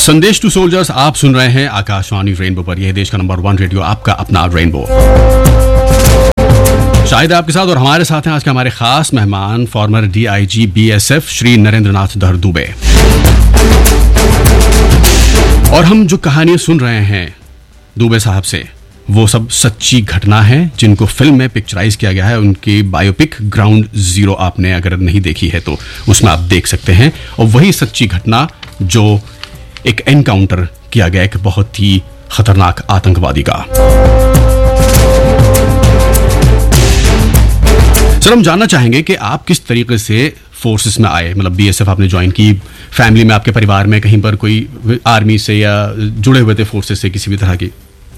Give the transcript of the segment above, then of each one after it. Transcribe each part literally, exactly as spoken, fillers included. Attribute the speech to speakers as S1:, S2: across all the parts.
S1: संदेश to soldiers आप सुन रहे हैं आकाशवाणी रेनबो पर। यह देश का नंबर वन रेडियो, आपका अपना रेनबो। शाहिद आपके साथ और हमारे साथ हैं आज के हमारे खास मेहमान farmer DIG BSF Shri Narendranath दहर दुबे। और हम जो कहानियां सुन रहे हैं दुबे साहब से, वो सब सच्ची घटना है जिनको फिल्म में पिक्चराइज किया गया है। उनकी बायोपिक ग्राउंड जीरो आपने अगर नहीं देखी है तो उसमें आप देख सकते हैं। और वही सच्ची घटना जो एक एनकाउंटर किया गया एक बहुत ही खतरनाक आतंकवादी का। सर, हम जानना चाहेंगे कि आप किस तरीके से फोर्सेस में आए, मतलब बीएसएफ आपने ज्वाइन की, फैमिली में आपके परिवार में कहीं पर कोई आर्मी से या जुड़े हुए थे फोर्सेस से किसी भी तरह की?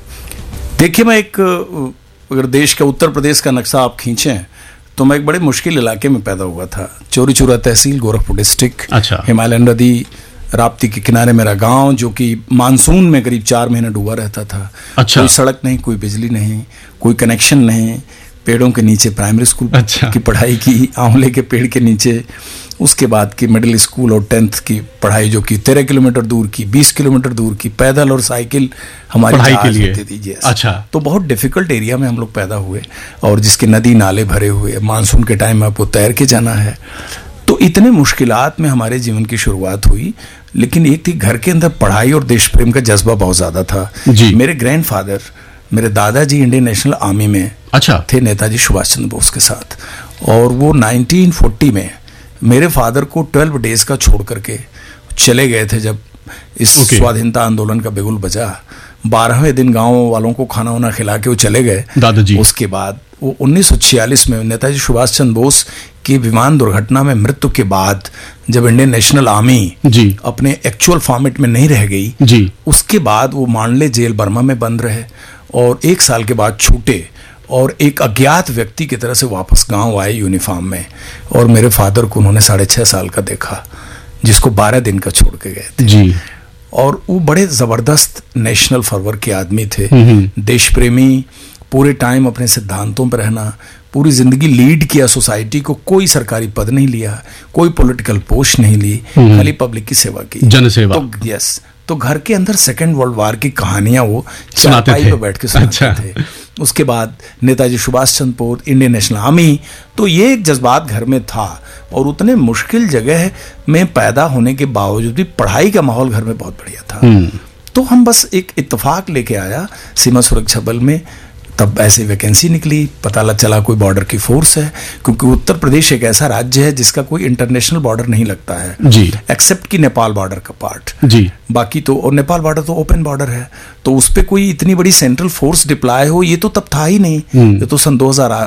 S2: देखिए, मैं एक अगर देश का उत्तर प्रदेश का नक्शा आप खींचें तो मैं एक बड़े मुश्किल इलाके में पैदा हुआ था। चौरी चौरा तहसील, गोरखपुर डिस्ट्रिक्ट।
S1: अच्छा।
S2: हिमालयन नदी राप्ती के किनारे मेरा गांव, जो कि मानसून में करीब चार महीने डूबा रहता था।
S1: अच्छा।
S2: कोई सड़क नहीं, कोई बिजली नहीं, कोई कनेक्शन नहीं, पेड़ों के नीचे प्राइमरी स्कूल
S1: अच्छा।
S2: की पढ़ाई की, आंवले के पेड़ के नीचे। उसके बाद की मिडिल स्कूल और टेंथ की पढ़ाई जो कि तेरह किलोमीटर दूर की, बीस किलोमीटर दूर की, पैदल और साइकिल हमारी
S1: पढ़ाई के लिए
S2: होती थी।
S1: अच्छा।
S2: तो बहुत डिफिकल्ट एरिया में हम लोग पैदा हुए, और जिसके नदी नाले भरे हुए, मानसून के टाइम में आपको तैर के जाना है। तो इतने मुश्किलात में हमारे जीवन की शुरुआत हुई। लेकिन एक थी, घर के अंदर पढ़ाई और देश प्रेम का जज्बा बहुत ज्यादा था
S1: जी।
S2: मेरे ग्रैंडफादर, मेरे दादाजी इंडियन नेशनल आर्मी में
S1: अच्छा
S2: थे, नेताजी सुभाष चंद्र बोस के साथ। और वो नाइनटीन फोर्टी में मेरे फादर को ट्वेल्व डेज का छोड़ करके चले गए थे। जब इस okay. स्वाधीनता आंदोलन का बिगुल बजा, बारहवें दिन गांव वालों को खाना वाना खिला के वो चले गए
S1: दादाजी।
S2: उसके बाद वो उन्नीस सौ छियालीस में नेताजी सुभाष चंद्र बोस की विमान दुर्घटना में मृत्यु के बाद, जब इंडियन नेशनल आर्मी
S1: जी
S2: अपने एक्चुअल फॉर्मेट में नहीं रह गई
S1: जी,
S2: उसके बाद वो मांडले जेल बर्मा में बंद रहे और एक साल के बाद छूटे और एक अज्ञात व्यक्ति की तरह से वापस गांव आए यूनिफॉर्म में। और मेरे फादर को उन्होंने साढ़े छः साल का देखा, जिसको बारह दिन का छोड़ के गए थे
S1: जी।
S2: और वो बड़े ज़बरदस्त नेशनल फर्वर के आदमी थे, देश प्रेमी, पूरे टाइम अपने सिद्धांतों पर रहना, पूरी ज़िंदगी लीड किया सोसाइटी को, कोई सरकारी पद नहीं लिया, कोई पॉलिटिकल पोस्ट नहीं ली, खाली पब्लिक की सेवा की,
S1: जनसेवा।
S2: तो यस, तो घर के अंदर सेकेंड वर्ल्ड वार की कहानियां वो चारपाई पे बैठ के सुनाते
S1: अच्छा।
S2: थे। उसके बाद Netaji Subhash Chandra Bose, Indian national army, तो ये एक जज्बात घर में था। और उतने मुश्किल जगह में पैदा होने के बावजूद भी पढ़ाई का माहौल घर में बहुत बढ़िया था। तो हम बस एक इत्तेफाक लेके आया सीमा सुरक्षा बल में। तब ऐसे वैकेंसी निकली, पता लग चला कोई बॉर्डर की फोर्स है, क्योंकि उत्तर प्रदेश एक ऐसा राज्य है जिसका कोई इंटरनेशनल बॉर्डर नहीं लगता है
S1: जी,
S2: एक्सेप्ट कि नेपाल बॉर्डर का पार्ट
S1: जी।
S2: बाकी तो, और नेपाल बॉर्डर तो ओपन बॉर्डर है, तो उस पर कोई इतनी बड़ी सेंट्रल फोर्स डिप्लॉय हो, ये तो तब था ही नहीं। ये तो सन दो हज़ार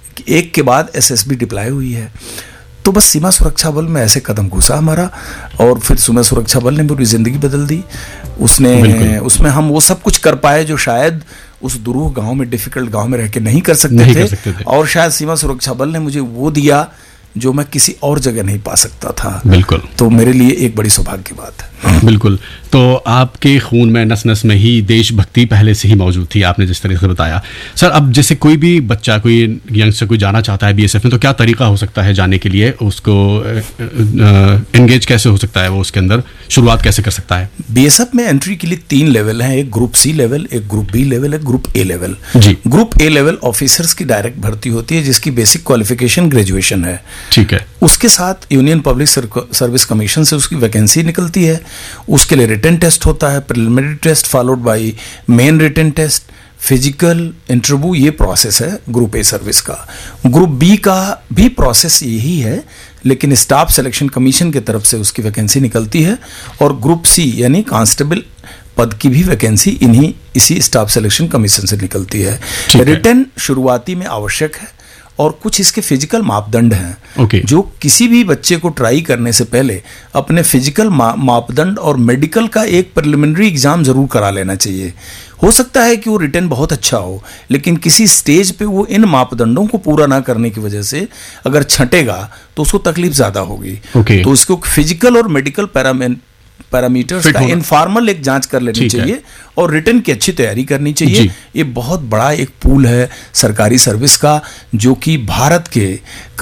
S2: एक के बाद एसएसबी डिप्लॉय हुई है। तो बस सीमा सुरक्षा बल में ऐसे कदम घुसा हमारा, और फिर सीमा सुरक्षा बल ने पूरी जिंदगी बदल दी। उसने उसमें हम वो सब कुछ कर पाए जो शायद उस दुरूह गांव में, डिफिकल्ट गांव में रह के नहीं कर सकते,
S1: नहीं
S2: थे,
S1: कर सकते थे।
S2: और शायद सीमा सुरक्षा बल ने मुझे वो दिया जो मैं किसी और जगह नहीं पा सकता था।
S1: बिल्कुल।
S2: तो मेरे लिए एक बड़ी सौभाग्य की बात है।
S1: बिल्कुल। तो आपके खून में, नस नस में ही देशभक्ति पहले से ही मौजूद थी, आपने जिस तरीके से बताया। सर, अब जैसे कोई भी बच्चा, कोई यंगस्टर कोई जाना चाहता है बीएसएफ में, तो क्या तरीका हो सकता है जाने के लिए? उसको एंगेज कैसे हो सकता है, वो उसके अंदर शुरुआत कैसे कर सकता है?
S2: बीएसएफ में एंट्री के लिए तीन लेवल हैं, एक ग्रुप सी लेवल, एक ग्रुप बी लेवल, एक group A level.
S1: Ji.
S2: Group A level officers की डायरेक्ट भर्ती होती है, जिसकी बेसिक क्वालिफिकेशन ग्रेजुएशन है।
S1: ठीक है।
S2: उसके साथ यूनियन पब्लिक सर्विस कमीशन से उसकी वैकेंसी निकलती है। उसके लिए रिटन टेस्ट होता है, preliminary test followed by main written test, physical interview. ये प्रोसेस है ग्रुप ए सर्विस का। ग्रुप बी का भी प्रोसेस यही है, लेकिन स्टाफ सिलेक्शन कमीशन की तरफ से उसकी वैकेंसी निकलती है। और ग्रुप सी यानी कांस्टेबल पद की भी वैकेंसी इन्हीं इसी स्टाफ सिलेक्शन कमीशन से निकलती है। रिटन शुरुआती में आवश्यक है, और कुछ इसके फिजिकल मापदंड हैं
S1: okay.
S2: जो किसी भी बच्चे को ट्राई करने से पहले अपने फिजिकल मा, मापदंड और मेडिकल का एक प्रिलिमिनरी एग्जाम जरूर करा लेना चाहिए। हो सकता है कि वो रिटर्न बहुत अच्छा हो, लेकिन किसी स्टेज पे वो इन मापदंडों को पूरा ना करने की वजह से अगर छंटेगा तो उसको तकलीफ ज्यादा होगी।
S1: okay.
S2: तो उसको फिजिकल और मेडिकल पैरामीटर पैरामीटर्स का इनफॉर्मल एक जांच कर लेनी चाहिए, और रिटर्न की अच्छी तैयारी करनी चाहिए। ये बहुत बड़ा एक पूल है सरकारी सर्विस का, जो कि भारत के करीब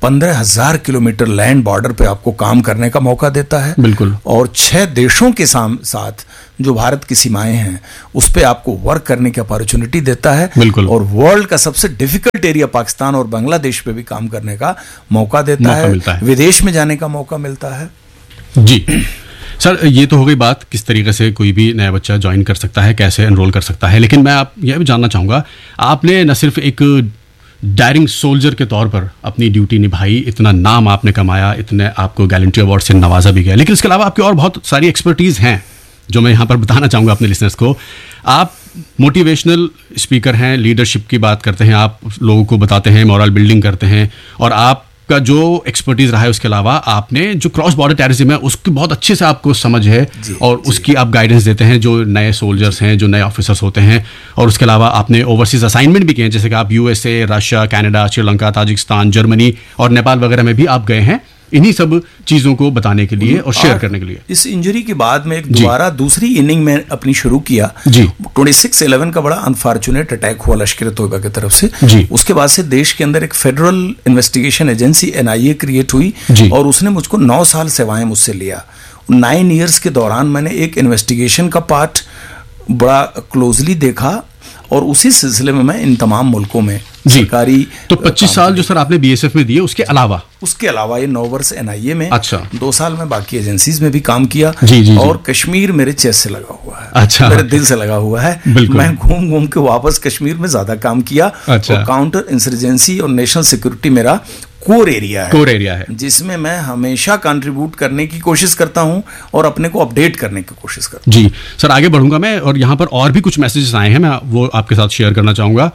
S2: पंद्रह हजार किलोमीटर लैंड बॉर्डर पे आपको काम करने का मौका देता है।
S1: बिल्कुल।
S2: और छह देशों के साथ जो भारत की सीमाएं हैं उस पे आपको वर्क करने की अपॉर्चुनिटी देता है।
S1: बिल्कुल।
S2: और वर्ल्ड का सबसे डिफिकल्ट एरिया पाकिस्तान और बांग्लादेश पे भी काम करने का मौका देता
S1: मौका
S2: है,
S1: मिलता है।
S2: विदेश में जाने का मौका मिलता है।
S1: जी सर, ये तो हो गई बात किस तरीके से कोई भी नया बच्चा ज्वाइन कर सकता है, कैसे एनरोल कर सकता है, लेकिन मैं आप यह भी जानना चाहूँगा, आपने न सिर्फ एक डायरिंग सोल्जर के तौर पर अपनी ड्यूटी निभाई, इतना नाम आपने कमाया, इतने आपको गैलेंट्री अवार्ड से नवाजा भी गया, लेकिन इसके अलावा आपकी और बहुत सारी एक्सपर्टीज़ हैं जो मैं यहाँ पर बताना चाहूँगा अपने लिसनर्स को। आप मोटिवेशनल स्पीकर हैं, लीडरशिप की बात करते हैं, आप लोगों को बताते हैं, मोरल बिल्डिंग करते हैं, और आप का जो एक्सपर्टीज रहा है उसके अलावा आपने जो क्रॉस बॉर्डर टेररिज्म है उसकी बहुत अच्छे से आपको समझ है
S2: जी,
S1: और
S2: जी.
S1: उसकी आप गाइडेंस देते हैं जो नए सोल्जर्स हैं, जो नए ऑफिसर्स होते हैं। और उसके अलावा आपने ओवरसीज असाइनमेंट भी किए हैं, जैसे कि आप USA, Russia, Canada, Sri Lanka, Tajikistan, Germany और नेपाल वगैरह में भी आप गए हैं, इन्हीं सब चीज़ों को बताने के लिए और शेयर करने के लिए।
S2: इस इंजरी के बाद में एक दोबारा दूसरी इनिंग में अपनी शुरू किया
S1: जी।
S2: छब्बीस इलेवन का बड़ा अनफॉर्चुनेट अटैक हुआ लश्कर तोयबा की तरफ से
S1: जी।
S2: उसके बाद से देश के अंदर एक federal investigation agency NIA create हुई
S1: जी।
S2: और उसने मुझको नौ साल सेवाएं मुझसे लिया। नाइन ईयर्स के दौरान मैंने एक इन्वेस्टिगेशन का पार्ट बड़ा क्लोजली देखा और उसी सिलसिले में मैं इन तमाम मुल्कों में सरकारी
S1: तो पच्चीस साल जो सर आपने बीएसएफ में दिए, उसके अलावा
S2: उसके अलावा ये नौ वर्ष एनआईए में,
S1: अच्छा,
S2: दो साल में बाकी एजेंसीज में भी काम किया।
S1: जी, जी,
S2: और
S1: जी.
S2: कश्मीर मेरे चेस्ट से लगा हुआ है,
S1: अच्छा,
S2: मेरे दिल से लगा हुआ है। मैं घूम घूम के वापस कश्मीर में ज्यादा काम किया।
S1: अच्छा.
S2: और काउंटर इंसर्जेंसी और नेशनल सिक्योरिटी मेरा कोर एरिया है,
S1: कोर एरिया है
S2: जिसमें मैं हमेशा कंट्रीब्यूट करने की कोशिश करता हूं और अपने को अपडेट करने की कोशिश करता हूं।
S1: जी सर, आगे बढ़ूंगा मैं, और यहाँ पर और भी कुछ मैसेजेस आए हैं, मैं वो आपके साथ शेयर करना चाहूंगा।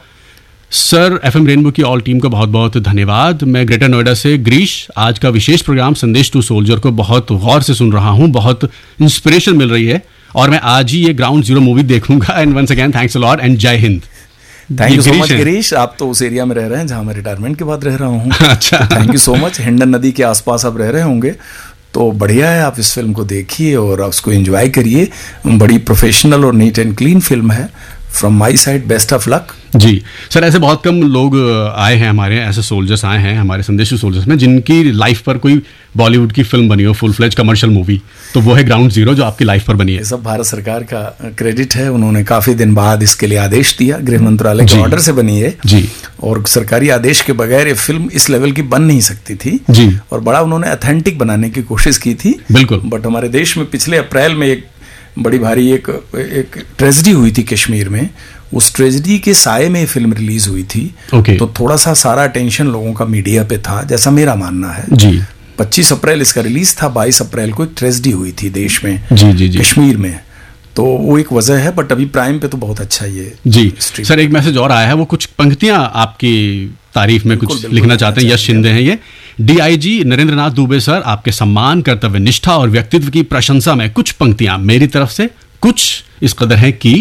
S1: सर, एफएम रेनबो की ऑल टीम को बहुत बहुत धन्यवाद। मैं ग्रेटर नोएडा से ग्रीश, आज का विशेष प्रोग्राम संदेश टू सोल्जर को बहुत गौर से सुन रहा हूँ, बहुत इंस्पिरेशन मिल रही है और मैं आज ही ये ग्राउंड जीरो मूवी देखूंगा। And once again thanks a lot and जय Hind.
S2: Thank you so much Girish, आप तो उस एरिया में रह रहे हैं जहां मैं रिटायरमेंट के बाद रह रहा हूँ।
S1: अच्छा,
S2: thank you so much. Hindon नदी के आसपास आप रह रहे होंगे तो बढ़िया है, आप इस फिल्म को देखिए और उसको एंजॉय करिए। बड़ी प्रोफेशनल और नीट एंड क्लीन फिल्म है। From my side best of luck.
S1: Ji sir, ऐसे बहुत कम लोग आए हैं हमारे, ऐसे सोल्जर्स आए हैं हमारे संदेश सोल्जर्स में जिनकी लाइफ पर कोई बॉलीवुड की फिल्म बनी हो, फुल फ्लेज कमर्शियल मूवी, तो वो है ग्राउंड जीरो जो आपकी लाइफ पर बनी है।
S2: ये सब भारत सरकार का क्रेडिट है, उन्होंने काफी दिन बाद इसके लिए आदेश दिया, गृह मंत्रालय के ऑर्डर से बनी है
S1: जी।
S2: और सरकारी आदेश के बगैर ये फिल्म इस लेवल की बन नहीं सकती थी
S1: जी।
S2: और बड़ा उन्होंने ऑथेंटिक बनाने की कोशिश की थी।
S1: बिल्कुल।
S2: बट हमारे देश में पिछले अप्रैल में एक बड़ी भारी एक एक ट्रेजेडी हुई थी कश्मीर में, उस ट्रेजेडी के साये में फिल्म रिलीज हुई थी।
S1: okay.
S2: तो थोड़ा सा सारा अटेंशन लोगों का मीडिया पे था, जैसा मेरा मानना है
S1: जी।
S2: पच्चीस अप्रैल इसका रिलीज था, बाईस अप्रैल को एक ट्रेजेडी हुई थी देश में,
S1: जी जी जी,
S2: कश्मीर में, तो वो एक वजह है। बट अभी प्राइम पे तो बहुत अच्छा ये
S1: जी। सर, एक मैसेज और आया है, वो कुछ पंक्तियां आपकी तारीफ में कुछ लिखना चाहते हैं। यश शिंदे हैं ये। डीआईजी नरेंद्र नाथ दुबे सर, आपके सम्मान, कर्तव्य निष्ठा और व्यक्तित्व की प्रशंसा में कुछ पंक्तियां मेरी तरफ से, कुछ इस कदर है कि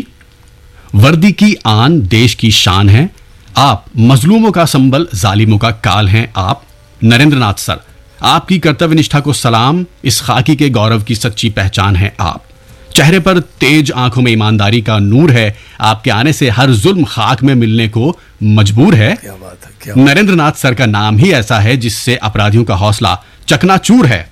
S1: वर्दी की आन देश की शान है आप, मजलूमों का संबल जालिमों का काल हैं आप। नरेंद्र नाथ सर, आपकी कर्तव्य निष्ठा को सलाम, इस खाकी के गौरव की सच्ची पहचान है आप। चेहरे पर तेज, आंखों में ईमानदारी का नूर है, आपके आने से हर जुल्म खाक में मिलने को मजबूर है।
S2: क्या बात है, क्या बात।
S1: नरेंद्र नाथ सर का नाम ही ऐसा है जिससे अपराधियों का हौसला चकनाचूर है।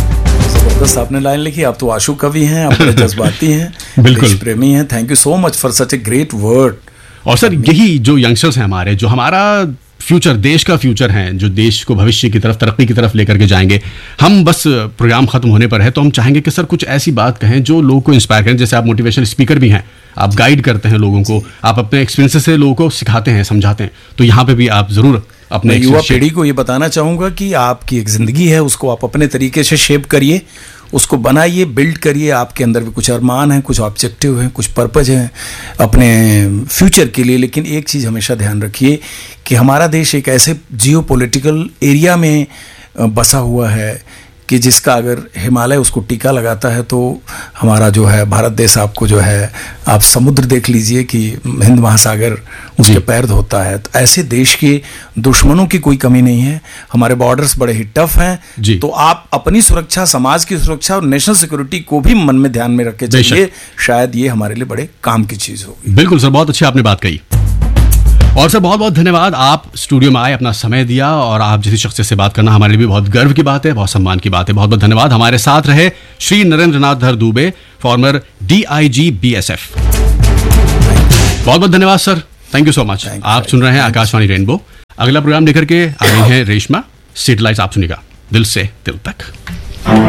S2: जबरदस्त आपने लाइन लिखी। आप तो आशु कवि हैं, आप बड़े जज्बाती हैं,
S1: बिल्कुल
S2: देश प्रेमी हैं। Thank you so much for such a great word.
S1: और सर, यही जो यंगस्टर्स हैं हमारे, जो हमारा फ्यूचर, देश का फ्यूचर है, जो देश को भविष्य की तरफ, तरक्की की तरफ लेकर के जाएंगे। हम बस प्रोग्राम खत्म होने पर है तो हम चाहेंगे कि सर कुछ ऐसी बात कहें जो लोगों को इंस्पायर करें। जैसे आप मोटिवेशनल स्पीकर भी हैं, आप गाइड करते हैं लोगों को, आप अपने एक्सपीरियंसेस से लोगों को सिखाते हैं, समझाते हैं, तो यहाँ पे भी आप जरूर अपने
S2: युवा पीढ़ी को ये बताना चाहूंगा कि आपकी एक जिंदगी है, उसको आप अपने तरीके से शेप करिए, उसको बनाइए, बिल्ड करिए। आपके अंदर भी कुछ अरमान हैं, कुछ ऑब्जेक्टिव हैं, कुछ पर्पज हैं अपने फ्यूचर के लिए। लेकिन एक चीज़ हमेशा ध्यान रखिए कि हमारा देश एक ऐसे जियो पॉलिटिकल एरिया में बसा हुआ है कि जिसका अगर हिमालय उसको टीका लगाता है तो हमारा जो है भारत देश, आपको जो है, आप समुद्र देख लीजिए कि हिंद महासागर उसके पैर धोता है। तो ऐसे देश के दुश्मनों की कोई कमी नहीं है। हमारे बॉर्डर्स बड़े ही टफ हैं, तो आप अपनी सुरक्षा, समाज की सुरक्षा और नेशनल सिक्योरिटी को भी मन में ध्यान में रख के चलिए। शायद ये हमारे लिए बड़े काम की चीज होगी।
S1: बिल्कुल सर, बहुत अच्छी आपने बात कही। और सर बहुत बहुत धन्यवाद, आप स्टूडियो में आए, अपना समय दिया, और आप जैसी शख्सियत से बात करना हमारे लिए भी बहुत गर्व की बात है, बहुत सम्मान की बात है। बहुत बहुत धन्यवाद। हमारे साथ रहे श्री नरेंद्र नाथ धर Dubey, farmer D I G B S F. बहुत बहुत धन्यवाद sir, thank you so much. आप सुन रहे हैं आकाशवाणी रेनबो। अगला प्रोग्राम लेकर के आ रही है रेशमा। सिटी लाइट्स आप सुनिएगा दिल से दिल तक।